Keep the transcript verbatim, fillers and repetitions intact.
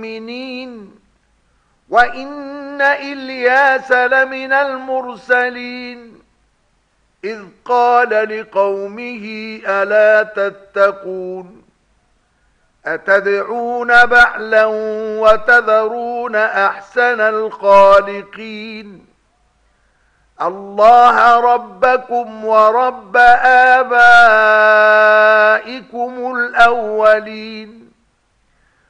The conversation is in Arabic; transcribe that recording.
المؤمنين وإن إلياس لمن المرسلين إذ قال لقومه ألا تتقون أتدعون بعلا وتذرون أحسن الخالقين الله ربكم ورب آبائكم الأولين